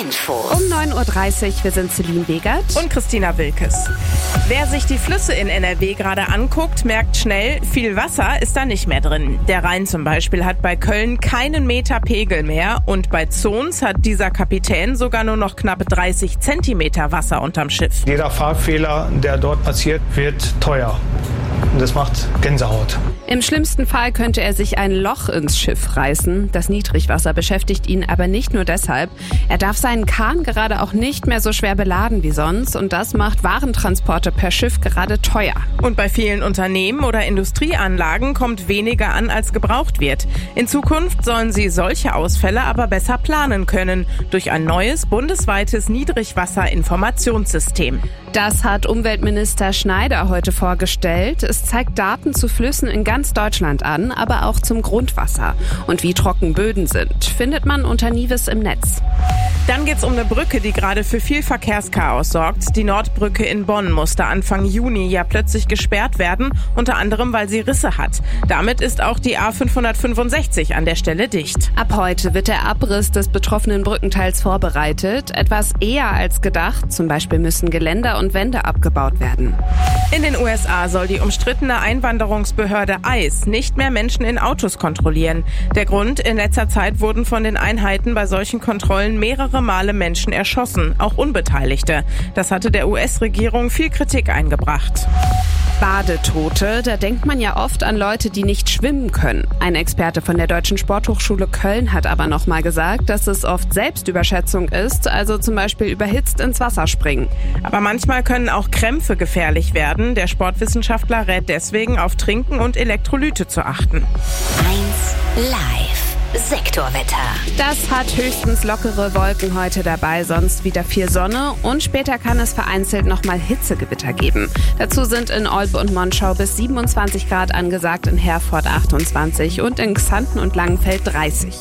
Info. Um 9.30 Uhr, wir sind Celine Begert und Christina Wilkes. Wer sich die Flüsse in NRW gerade anguckt, merkt schnell, viel Wasser ist da nicht mehr drin. Der Rhein zum Beispiel hat bei Köln keinen Meter Pegel mehr und bei Zons hat dieser Kapitän sogar nur noch knapp 30 Zentimeter Wasser unterm Schiff. Jeder Fahrfehler, der dort passiert, wird teuer. Und das macht Gänsehaut. Im schlimmsten Fall könnte er sich ein Loch ins Schiff reißen. Das Niedrigwasser beschäftigt ihn aber nicht nur deshalb. Er darf seinen Kahn gerade auch nicht mehr so schwer beladen wie sonst und das macht Warentransporte per Schiff gerade teuer. Und bei vielen Unternehmen oder Industrieanlagen kommt weniger an, als gebraucht wird. In Zukunft sollen sie solche Ausfälle aber besser planen können durch ein neues bundesweites Niedrigwasserinformationssystem. Das hat Umweltminister Schneider heute vorgestellt. Es zeigt Daten zu Flüssen in ganz Deutschland an, aber auch zum Grundwasser. Und wie trocken Böden sind, findet man unter Nives im Netz. Dann geht's um eine Brücke, die gerade für viel Verkehrschaos sorgt. Die Nordbrücke in Bonn musste Anfang Juni ja plötzlich gesperrt werden, unter anderem, weil sie Risse hat. Damit ist auch die A565 an der Stelle dicht. Ab heute wird der Abriss des betroffenen Brückenteils vorbereitet. Etwas eher als gedacht. Zum Beispiel müssen Geländer und Wände abgebaut werden. In den USA soll die umstrittene Einwanderungsbehörde ICE nicht mehr Menschen in Autos kontrollieren. Der Grund: in letzter Zeit wurden von den Einheiten bei solchen Kontrollen mehrere Male Menschen erschossen, auch Unbeteiligte. Das hatte der US-Regierung viel Kritik eingebracht. Badetote, da denkt man ja oft an Leute, die nicht schwimmen können. Ein Experte von der Deutschen Sporthochschule Köln hat aber nochmal gesagt, dass es oft Selbstüberschätzung ist, also zum Beispiel überhitzt ins Wasser springen. Aber manchmal können auch Krämpfe gefährlich werden. Der Sportwissenschaftler rät deswegen, auf Trinken und Elektrolyte zu achten. 1 Live. Sektorwetter. Das hat höchstens lockere Wolken heute dabei, sonst wieder viel Sonne und später kann es vereinzelt nochmal Hitzegewitter geben. Dazu sind in Olpe und Monschau bis 27 Grad angesagt, in Herford 28 und in Xanten und Langenfeld 30.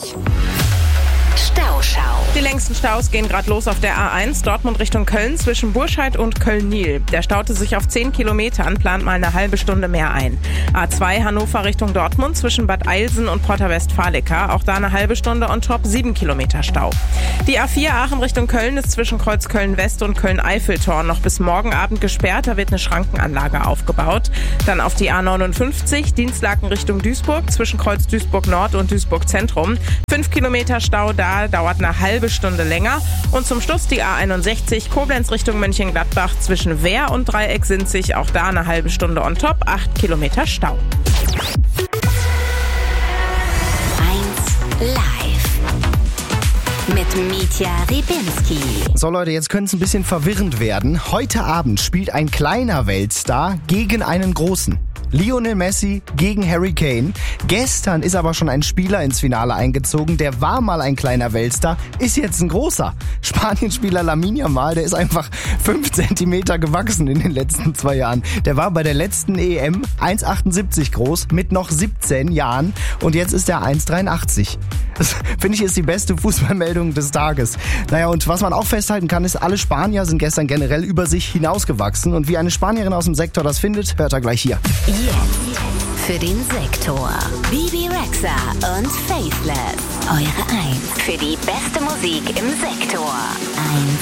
Stauschau. Die längsten Staus gehen gerade los auf der A1 Dortmund Richtung Köln zwischen Burscheid und Köln-Niel. Der staute sich auf 10 Kilometern, plant mal eine halbe Stunde mehr ein. A2 Hannover Richtung Dortmund zwischen Bad Eilsen und Porta-Westfalica. Auch da eine halbe Stunde on top, 7 Kilometer Stau. Die A4 Aachen Richtung Köln ist zwischen Kreuz Köln-West und Köln-Eiffeltor noch bis morgen Abend gesperrt. Da wird eine Schrankenanlage aufgebaut. Dann auf die A59 Dienstlaken Richtung Duisburg zwischen Kreuz Duisburg-Nord und Duisburg-Zentrum. 5 Kilometer Stau da, dauert eine halbe Stunde länger. Und zum Schluss die A61 Koblenz Richtung Mönchengladbach zwischen Wehr und Dreieck-Sinzig. Auch da eine halbe Stunde on top, 8 Kilometer Stau. 1 Live. Mit Mitja Ribinski. So Leute, jetzt könnte es ein bisschen verwirrend werden. Heute Abend spielt ein kleiner Weltstar gegen einen großen. Lionel Messi gegen Harry Kane. Gestern ist aber schon ein Spieler ins Finale eingezogen. Der war mal ein kleiner Weltstar, ist jetzt ein großer. Spanienspieler Lamine Yamal, der ist einfach 5 Zentimeter gewachsen in den letzten 2 Jahren. Der war bei der letzten EM 1,78 groß mit noch 17 Jahren und jetzt ist er 1,83. Das finde ich ist die beste Fußballmeldung des Tages. Naja, und was man auch festhalten kann, ist, alle Spanier sind gestern generell über sich hinausgewachsen. Und wie eine Spanierin aus dem Sektor das findet, hört er gleich hier. Jetzt für den Sektor. Bebe Rexha und Faithless. Eure 1 für die beste Musik im Sektor. 1